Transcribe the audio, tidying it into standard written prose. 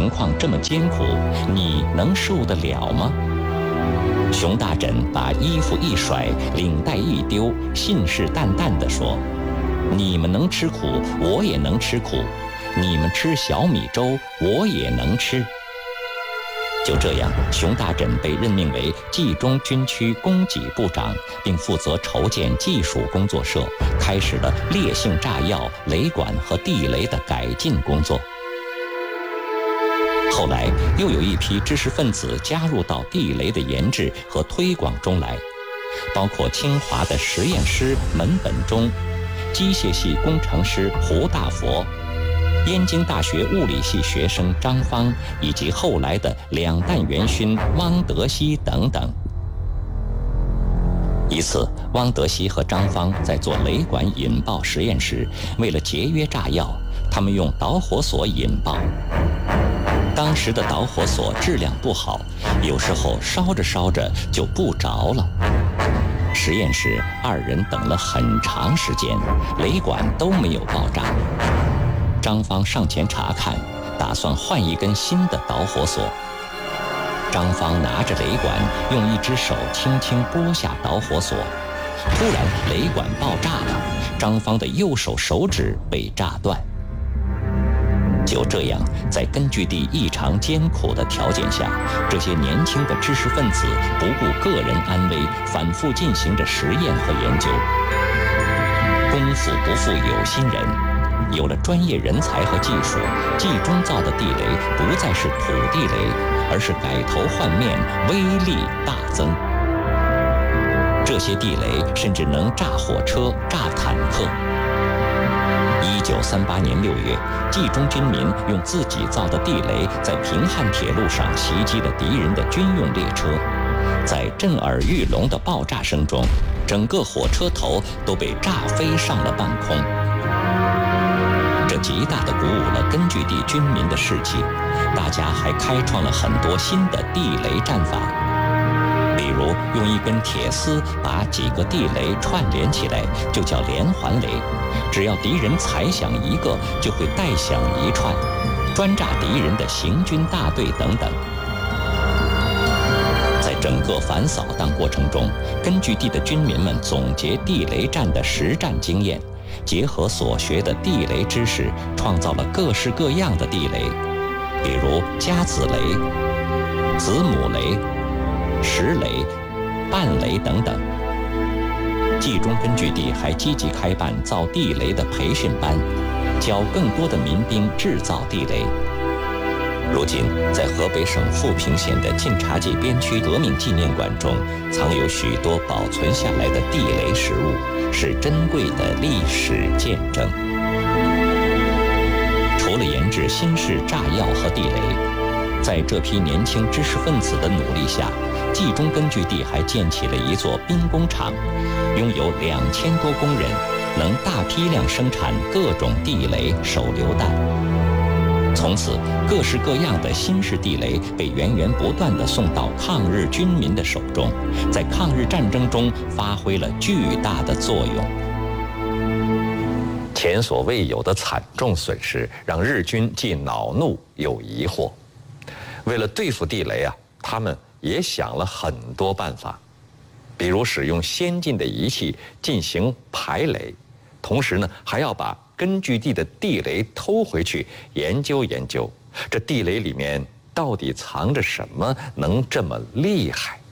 情况这么艰苦，你能受得了吗？熊大枕把衣服一甩，领带一丢，信誓旦旦地说：“你们能吃苦，我也能吃苦；你们吃小米粥，我也能吃。”就这样，熊大枕被任命为冀中军区供给部长，并负责筹建技术工作社，开始了烈性炸药、雷管和地雷的改进工作。后来，又有一批知识分子加入到地雷的研制和推广中来，包括清华的实验师门本忠、机械系工程师胡大佛、燕京大学物理系学生张芳，以及后来的两弹元勋汪德熙等等。一次，汪德熙和张芳在做雷管引爆实验时，为了节约炸药，他们用导火索引爆。当时的导火索质量不好，有时候烧着烧着就不着了。实验室二人等了很长时间，雷管都没有爆炸。张芳上前查看，打算换一根新的导火索。张芳拿着雷管，用一只手轻轻拨下导火索，突然雷管爆炸了，张芳的右手手指被炸断。就这样，在根据地异常艰苦的条件下，这些年轻的知识分子不顾个人安危，反复进行着实验和研究。功夫不负有心人，有了专业人才和技术，冀中造的地雷不再是土地雷，而是改头换面，威力大增。这些地雷甚至能炸火车、炸坦克。1938年6月，冀中军民用自己造的地雷在平汉铁路上袭击了敌人的军用列车，在震耳欲聋的爆炸声中，整个火车头都被炸飞上了半空。这极大地鼓舞了根据地军民的士气，大家还开创了很多新的地雷战法。比如用一根铁丝把几个地雷串联起来，就叫连环雷，只要敌人踩响一个，就会带响一串，专炸敌人的行军大队等等。在整个反扫荡过程中，根据地的军民们总结地雷战的实战经验，结合所学的地雷知识，创造了各式各样的地雷，比如夹子雷、子母雷、石雷、半雷等等。冀中根据地还积极开办造地雷的培训班，教更多的民兵制造地雷。如今，在河北省富平县的晋察冀边区革命纪念馆中，藏有许多保存下来的地雷实物，是珍贵的历史见证。除了研制新式炸药和地雷，在这批年轻知识分子的努力下，冀中根据地还建起了一座兵工厂，拥有2000多工人，能大批量生产各种地雷、手榴弹。从此，各式各样的新式地雷被源源不断地送到抗日军民的手中，在抗日战争中发挥了巨大的作用。前所未有的惨重损失让日军既恼怒又疑惑。为了对付地雷他们也想了很多办法，比如使用先进的仪器进行排雷，同时呢还要把根据地的地雷偷回去研究研究，这地雷里面到底藏着什么能这么厉害？